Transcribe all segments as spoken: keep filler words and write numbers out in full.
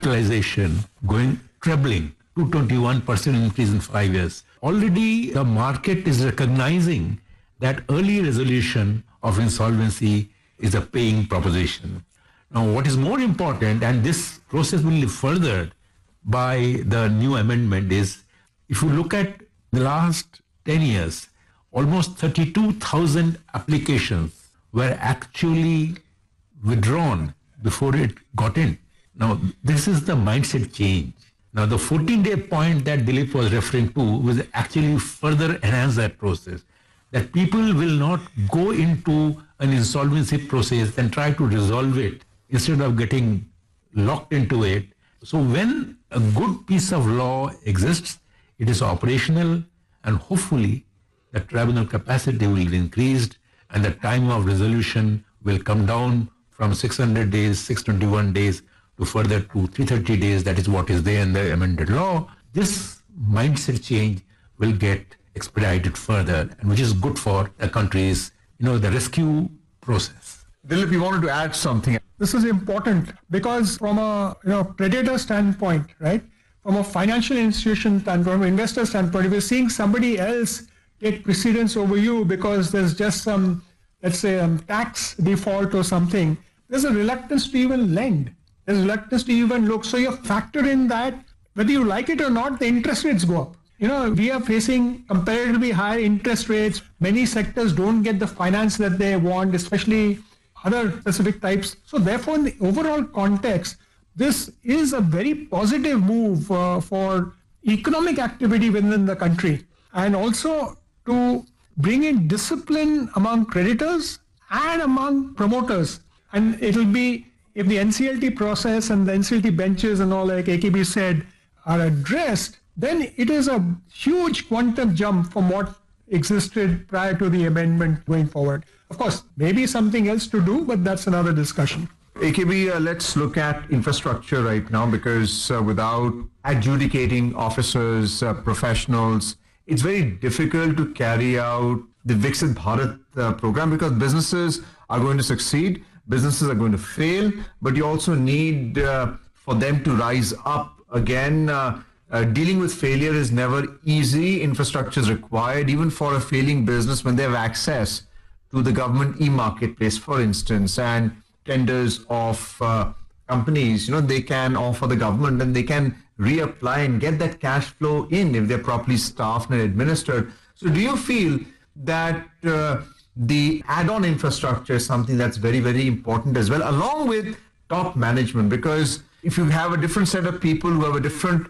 Utilization going trebling, two hundred twenty-one percent increase in five years. Already the market is recognizing that early resolution of insolvency is a paying proposition. Now, what is more important, and this process will be furthered by the new amendment, is if you look at the last ten years, almost thirty-two thousand applications were actually withdrawn before it got in. Now, this is the mindset change. Now, the fourteen-day point that Dilip was referring to will actually further enhance that process, that people will not go into an insolvency process and try to resolve it instead of getting locked into it. So when a good piece of law exists, it is operational, and hopefully the tribunal capacity will be increased and the time of resolution will come down from six hundred days, six hundred twenty-one days to further to three hundred thirty days. That is what is there in the amended law. This mindset change will get expedited further, and which is good for the country's, you know, the rescue process. Dilip, you wanted to add something. This is important because from a you know predator standpoint, right? From a financial institution standpoint, from an investor standpoint, if you're seeing somebody else take precedence over you because there's just some, let's say, um, tax default or something, there's a reluctance to even lend. There's a reluctance to even look. So you factor in that, whether you like it or not, the interest rates go up. You know, we are facing comparatively higher interest rates. Many sectors don't get the finance that they want, especially other specific types. So therefore, in the overall context, this is a very positive move uh, for economic activity within the country, and also to bring in discipline among creditors and among promoters. And it will be, if the N C L T process and the N C L T benches and all, like A K B said, are addressed, then it is a huge quantum jump from what existed prior to the amendment going forward. Of course, maybe something else to do, but that's another discussion. A K B, uh, let's look at infrastructure right now, because uh, without adjudicating officers, uh, professionals, it's very difficult to carry out the Viksit Bharat uh, program, because businesses are going to succeed, businesses are going to fail, but you also need uh, for them to rise up again. Uh, uh, dealing with failure is never easy. Infrastructure is required, even for a failing business, when they have access to the government e-marketplace, for instance, and tenders of uh, companies, you know, they can offer the government and they can reapply and get that cash flow in if they're properly staffed and administered. So do you feel that uh, the add-on infrastructure is something that's very, very important as well, along with top management? Because if you have a different set of people who have a different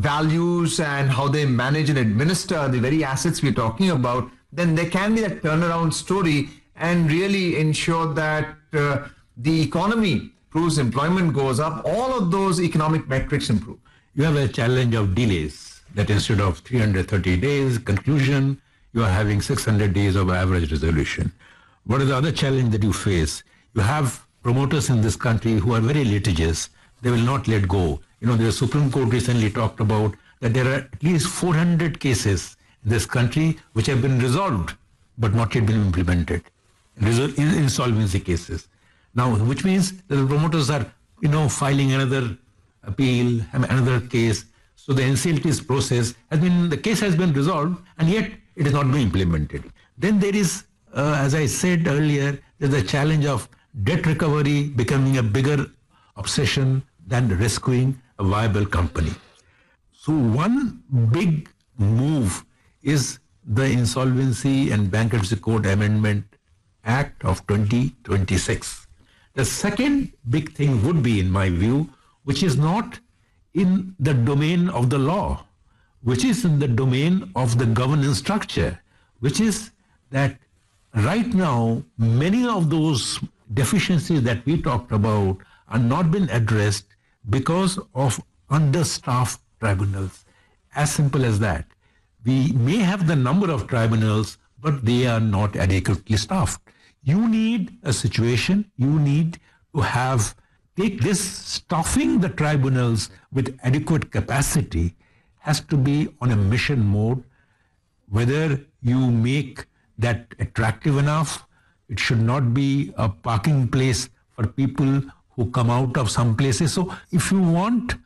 values and how they manage and administer the very assets we're talking about, then there can be that turnaround story and really ensure that uh, the economy improves, employment goes up, all of those economic metrics improve. You have a challenge of delays, that instead of three hundred thirty days conclusion, you are having six hundred days of average resolution. What is the other challenge that you face? You have promoters in this country who are very litigious. They will not let go. You know, the Supreme Court recently talked about that there are at least four hundred cases in this country which have been resolved but not yet been implemented. Resol- in insolvency cases. Now, which means that the promoters are, you know, filing another appeal, another case. So the N C L T's process has been, the case has been resolved, and yet it is not being implemented. Then there is, uh, as I said earlier, there's the challenge of debt recovery becoming a bigger obsession than rescuing a viable company. So one big move is the Insolvency and Bankruptcy Code Amendment Act of twenty twenty-six. The second big thing would be, in my view, which is not in the domain of the law, which is in the domain of the governance structure, which is that right now, many of those deficiencies that we talked about are not being addressed because of understaffed tribunals. As simple as that. We may have the number of tribunals, but they are not adequately staffed. You need a situation, you need to have, take this staffing the tribunals with adequate capacity has to be on a mission mode. Whether you make that attractive enough, it should not be a parking place for people who come out of some places. So if you want